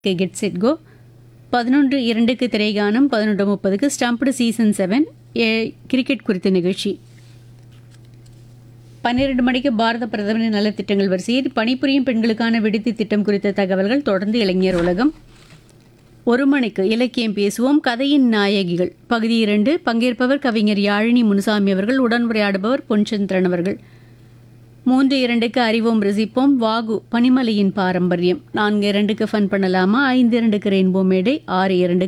Get set go. 11:02க்கு திரைகானம், 11:30க்கு stumped season 7 cricket குறித்த நிகழ்ச்சி. 12 மணிக்கு பாரத பிரதமரின் நலத்திட்டங்கள் வரிசையில் பணிபுரியும் பெண்களுக்கான விடுதி திட்டம் குறித்த தகவல்கள். தொடர்ந்து இளைஞர் உலகம். 1 மணிக்கு இலக்கியம் பேசுவோம், கதையின் நாயகிகள் பகுதி 2. பங்கேற்பவர் கவிஞர் யாழினி முனுசாமி அவர்கள். உடனுரையாடுபவர் பொன்சந்திரன் அவர்கள். 3:02க்கு அறிவோம் ரசிப்போம், வாகு பனிமலையின் பாரம்பரியம். 4:02க்கு ஃபன் பண்ணலாமா, 5:02க்கு ரெயின்போ மேடை, 6:02க்கு